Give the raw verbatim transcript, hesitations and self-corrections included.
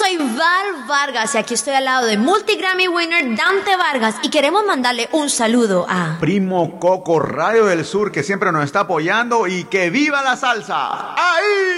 soy Val Vargas y aquí estoy al lado de multi-Grammy winner Dante Vargas y queremos mandarle un saludo a Primo Coco Radio del Sur, que siempre nos está apoyando, y que viva la salsa. ¡Ahí!